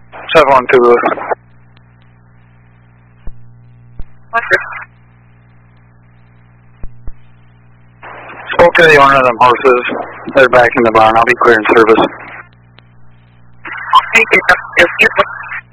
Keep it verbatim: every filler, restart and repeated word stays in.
seven one two Lewis. Spoke to the owner of them horses. They're back in the barn. I'll be clearing service. Thank you.